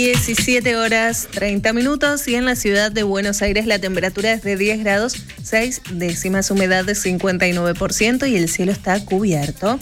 17 horas 30 minutos y en la ciudad de Buenos Aires la temperatura es de 10 grados 6 décimas, humedad de 59% y el cielo está cubierto.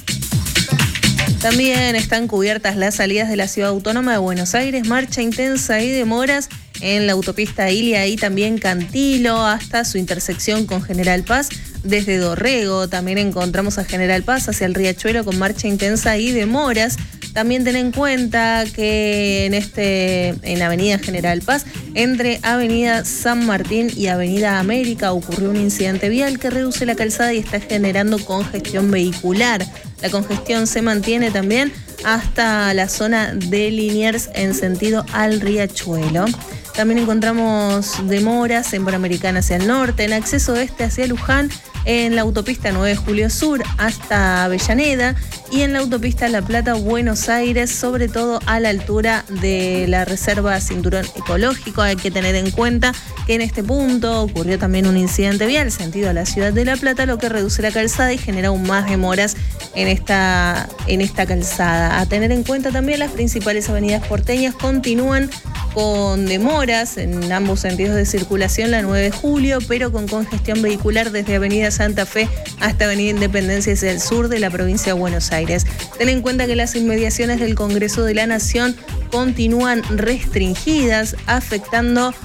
También están cubiertas las salidas de la Ciudad Autónoma de Buenos Aires, marcha intensa y demoras en la autopista Ilia y también Cantilo hasta su intersección con General Paz. Desde Dorrego también encontramos a General Paz hacia el Riachuelo con marcha intensa y demoras. También ten en cuenta que en Avenida General Paz, entre Avenida San Martín y Avenida América, ocurrió un incidente vial que reduce la calzada y está generando congestión vehicular. La congestión se mantiene también hasta la zona de Liniers en sentido al Riachuelo. También encontramos demoras en Panamericana hacia el norte, en acceso este hacia Luján, en la autopista 9 de Julio Sur hasta Avellaneda y en la autopista La Plata Buenos Aires, sobre todo a la altura de la reserva Cinturón Ecológico. Hay que tener en cuenta que en este punto ocurrió también un incidente vial sentido a la ciudad de La Plata, lo que reduce la calzada y genera aún más demoras en esta calzada. A tener en cuenta también las principales avenidas porteñas continúan con demoras en ambos sentidos de circulación, la 9 de julio, pero con congestión vehicular desde Avenida Santa Fe hasta Avenida Independencia hacia el sur de la provincia de Buenos Aires. Ten en cuenta que las inmediaciones del Congreso de la Nación continúan restringidas, afectando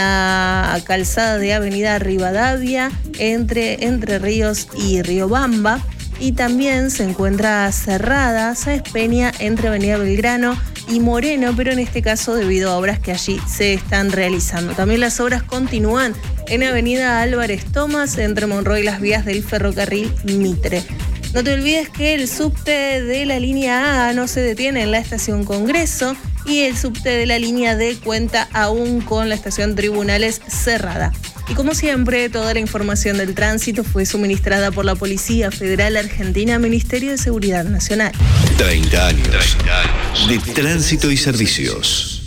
la calzada de Avenida Rivadavia entre Ríos y Riobamba, y también se encuentra cerrada Sáenz Peña entre Avenida Belgrano y Moreno, pero en este caso debido a obras que allí se están realizando. También las obras continúan en Avenida Álvarez Thomas entre Monroy y las vías del ferrocarril Mitre. No te olvides que el subte de la línea A no se detiene en la estación Congreso y el subte de la línea D cuenta aún con la estación Tribunales cerrada. Y como siempre, toda la información del tránsito fue suministrada por la Policía Federal Argentina, Ministerio de Seguridad Nacional. 30 años de tránsito y servicios.